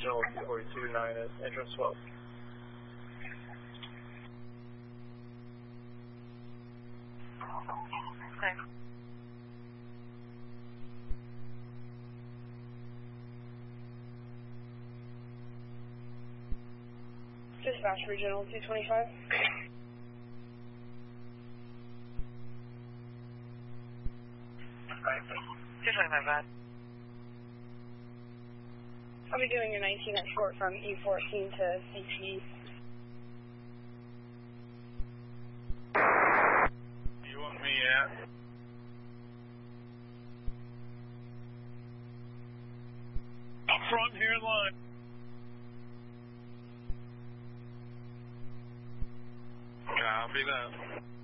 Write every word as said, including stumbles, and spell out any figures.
Regional two forty-two nine at entrance twelve. Okay. Dispatch Regional two twenty-five. Alright, two twenty-five, bad. I'll be doing your nineteen at short from E fourteen to C T. You want me at? Up front here in line. Copy that.